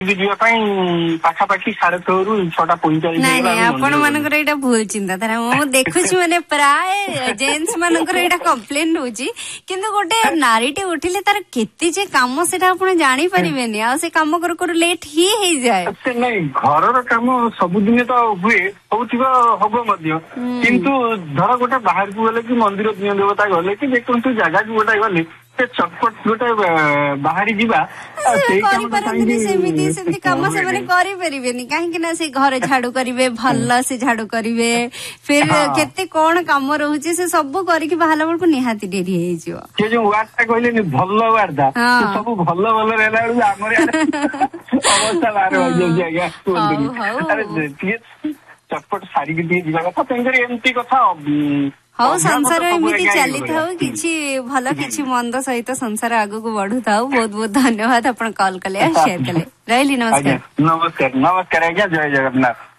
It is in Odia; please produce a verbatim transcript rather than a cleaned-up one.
पाखापाखि साढ़े छह रु छटा पैंतालीस नाଇଁ ନାଇଁ ଆପଣ ମାନଙ୍କର ଏଇଟା ଭୁଲ ଚିନ୍ତାଧାରା। ମୁଁ ଦେଖୁଛି ମାନେ ପ୍ରାୟ ଜେଣ୍ଟସ ମାନଙ୍କର ଏଇଟା କମ୍ପ୍ଲେନ ରହୁଛି, କିନ୍ତୁ ଗୋଟେ ନାରୀଟେ ଉଠିଲେ ତାର କେତେ ଯେ କାମ ସେଟା ଆପଣ ଜାଣିପାରିବେନି, ଆଉ ସେ କାମ କରୁ କରୁ ଲେଟ୍ ହିଁ ହେଇଯାଏ। ନାଇଁ ଘରର କାମ ସବୁଦିନ ତ ହୁଏ, ହଉଥିବ ହବ ମଧ୍ୟ, କିନ୍ତୁ ଧର ଗୋଟେ ବାହାରକୁ ଗଲେ କି ମନ୍ଦିର ଦିଅ ଦେବତା ଗଲେ କି ଯେକୌଣସି ଜାଗାକୁ ଗୋଟେ ଗଲେ ସେ ଚଟପଟ ଗୋଟେ ବାହାରି ଯିବା କରିପାରନ୍ତିନି ସେମିତି ସେମିତି କାମ ସେମାନେ କରିପାରିବେନି, କାହିଁକି ନା ସେ ଘର ଝାଡୁ କରିବେ, ଭଲ ସେ ଝାଡୁ କରିବେ, ଫିର କେତେ କଣ କାମ ରହୁଛି ସେ ସବୁ କରିକି ବାହାରିଲା ବେଳକୁ ନିହାତି ଡେରି ହେଇଯିବ। ସେ ଯୋଉ ୱାର୍ଡ ଟା କହିଲେନି ଭଲ ୱାର୍ଡ ଟା, ସବୁ ଭଲ ଭଲ ରହିଲା ବେଳକୁ ଆମର ଅବସ୍ଥା ବାହାର ହେଇଯାଉଛି ଆଜ୍ଞା। ଆରେ ଟିକେ ଚଟପଟ ସାରିକି ଟିକେ ଯିବା କଥା, ତେଣୁକରି ଏମିତି କଥା। ହଉ ସଂସାର ଏମିତି ଚାଲିଥାଉ, କିଛି ଭଲ କିଛି ମନ୍ଦ ସହିତ ସଂସାର ଆଗକୁ ବଢୁଥାଉ। ବହୁତ ବହୁତ ଧନ୍ୟବାଦ ଆପଣ କଲ୍ କଲେ, ସେୟାର କଲେ। ରହିଲି, ନମସ୍କାର। ନମସ୍କାର ନମସ୍କାର ଆଜ୍ଞା, ଜୟ ଜଗନ୍ନାଥ।